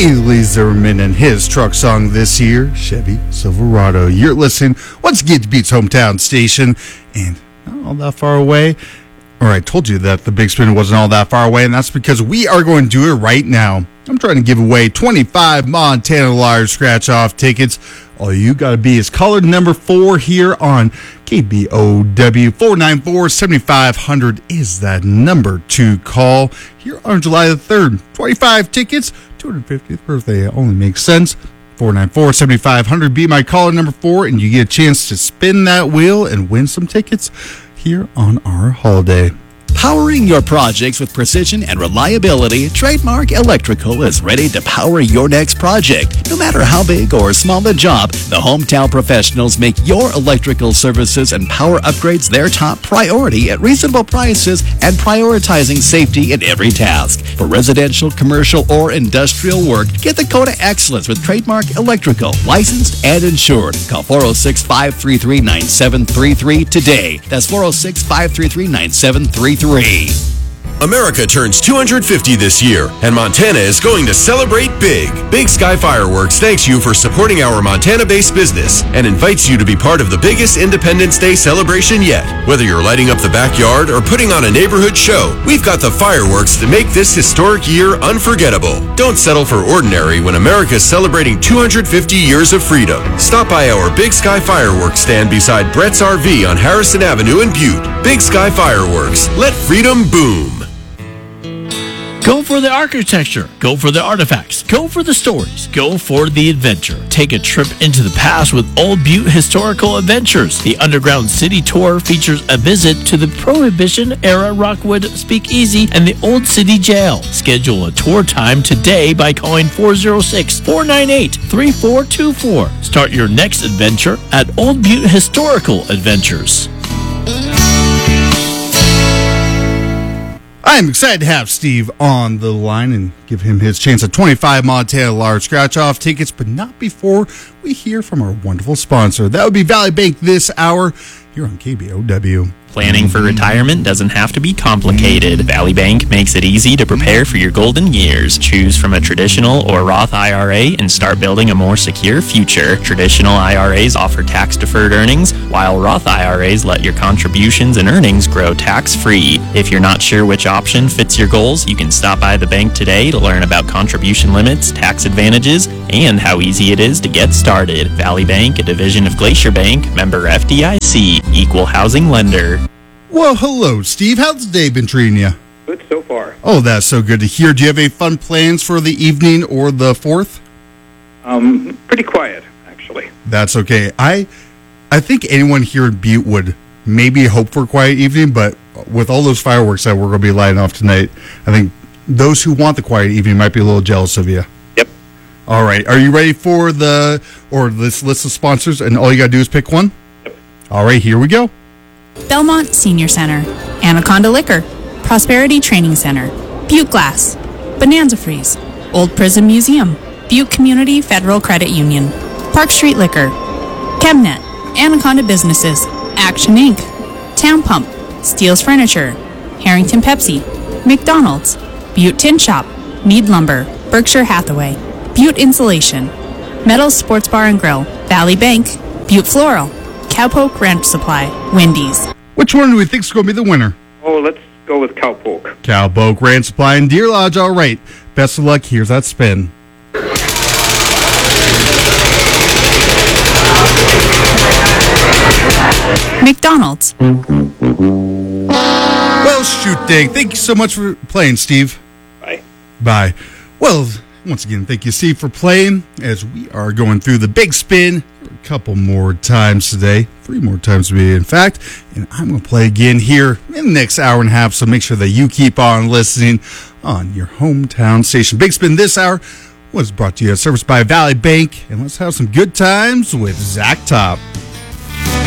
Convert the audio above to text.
Bailey Zimmerman and his truck song this year, Chevy Silverado. You're listening once again to Beats Hometown Station, and not all that far away. Or I told you that the Big Spin wasn't all that far away, and that's because we are going to do it right now. I'm trying to give away 25 Montana Large Scratch-Off tickets. All you got to be is caller number 4 here on KBOW. 494-7500 is that number to call here on July the 3rd. 25 tickets, 250th birthday. It only makes sense. 494-7500, be my caller number 4, and you get a chance to spin that wheel and win some tickets here on our holiday. Powering your projects with precision and reliability, Trademark Electrical is ready to power your next project. No matter how big or small the job, the hometown professionals make your electrical services and power upgrades their top priority at reasonable prices and prioritizing safety in every task. For residential, commercial, or industrial work, get the code of excellence with Trademark Electrical, licensed and insured. Call 406-533-9733 today. That's 406-533-9733. America turns 250 this year, and Montana is going to celebrate big. Big Sky Fireworks thanks you for supporting our Montana-based business and invites you to be part of the biggest Independence Day celebration yet. Whether you're lighting up the backyard or putting on a neighborhood show, we've got the fireworks to make this historic year unforgettable. Don't settle for ordinary when America's celebrating 250 years of freedom. Stop by our Big Sky Fireworks stand beside Brett's RV on Harrison Avenue in Butte. Big Sky Fireworks. Let freedom boom. Go for the architecture. Go for the artifacts. Go for the stories. Go for the adventure. Take a trip into the past with Old Butte Historical Adventures. The Underground City Tour features a visit to the Prohibition-era Rockwood Speakeasy and the Old City Jail. Schedule a tour time today by calling 406-498-3424. Start your next adventure at Old Butte Historical Adventures. I'm excited to have Steve on the line and give him his chance at 25 Montana Large Scratch-Off tickets, but not before we hear from our wonderful sponsor. That would be Valley Bank this hour here on KBOW. Planning for retirement doesn't have to be complicated. Valley Bank makes it easy to prepare for your golden years. Choose from a traditional or Roth IRA and start building a more secure future. Traditional IRAs offer tax-deferred earnings, while Roth IRAs let your contributions and earnings grow tax-free. If you're not sure which option fits your goals, you can stop by the bank today to learn about contribution limits, tax advantages, and how easy it is to get started. Valley Bank, a division of Glacier Bank, member FDIC, equal housing lender. Well, hello, Steve. How's the day been treating you? Good so far. Oh, that's so good to hear. Do you have any fun plans for the evening or the 4th? Pretty quiet, actually. That's okay. I think anyone here in Butte would maybe hope for a quiet evening, but with all those fireworks that we're going to be lighting off tonight, I think those who want the quiet evening might be a little jealous of you. Yep. All right. Are you ready for this list of sponsors, and all you got to do is pick one? Yep. All right, here we go. Belmont Senior Center, Anaconda Liquor, Prosperity Training Center, Butte Glass, Bonanza Freeze, Old Prison Museum, Butte Community Federal Credit Union, Park Street Liquor, Chemnet, Anaconda Businesses, Action Inc., Town Pump, Steele's Furniture, Harrington Pepsi, McDonald's, Butte Tin Shop, Mead Lumber, Berkshire Hathaway, Butte Insulation, Metals Sports Bar and Grill, Valley Bank, Butte Floral, Cowpoke Ranch Supply, Wendy's. Which one do we think is going to be the winner? Oh, let's go with Cowpoke. Cowpoke Ranch Supply and Deer Lodge. All right. Best of luck. Here's that spin. McDonald's. Well, shoot dang. Thank you so much for playing, Steve. Bye. Bye. Well, once again, thank you, Steve, for playing as we are going through the big spin a couple more times today. 3 more times to be, in fact. And I'm going to play again here in the next hour and a half, so make sure that you keep on listening on your hometown station. Big Spin this hour was brought to you as service by Valley Bank. And let's have some good times with Zach Top.